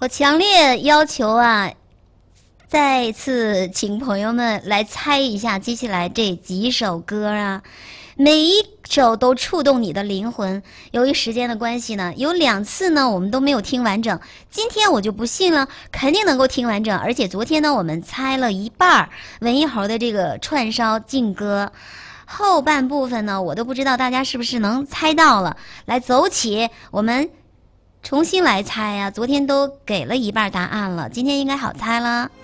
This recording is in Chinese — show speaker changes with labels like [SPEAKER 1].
[SPEAKER 1] 我强烈要求啊，再次请朋友们来猜一下接下来这几首歌啊，每一首都触动你的灵魂。由于时间的关系呢，有2次呢我们都没有听完整，今天我就不信了，肯定能够听完整。而且昨天呢我们猜了一半文艺猴的这个串烧劲歌，后半部分呢我都不知道大家是不是能猜到了。来，走起，我们重新来猜呀，昨天都给了一半答案了，今天应该好猜了。